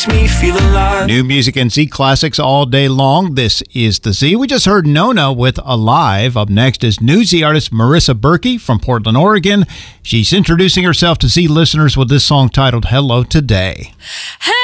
makes me feel alive. New music and Z classics all day long. This is the Z. We just heard Nona with Alive. Up next is new Z artist Marissa Berkey from Portland, Oregon. She's introducing herself to Z listeners with this song titled Hello Today.